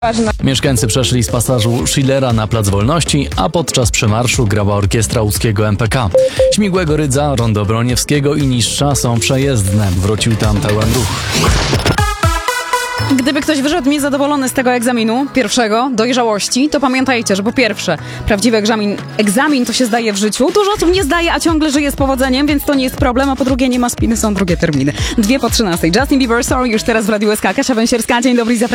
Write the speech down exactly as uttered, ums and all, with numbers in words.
Ważne. Mieszkańcy przeszli z pasażu Schillera na Plac Wolności, a podczas przemarszu grała orkiestra łódzkiego M P K. Śmigłego Rydza, Rondo Broniewskiego i Niższa są przejezdne. Wrócił tam pełen ruch. Gdyby ktoś wyszedł niezadowolony z tego egzaminu, pierwszego, dojrzałości, to pamiętajcie, że po pierwsze, prawdziwy egzamin, egzamin to się zdaje w życiu. Dużo osób nie zdaje, a ciągle żyje z powodzeniem, więc to nie jest problem, a po drugie nie ma spiny, są drugie terminy. Dwie po trzynastej. Justin Bieber, Sorry, już teraz w Radiu S K. Kasia Węsierska, dzień dobry, zapraszam.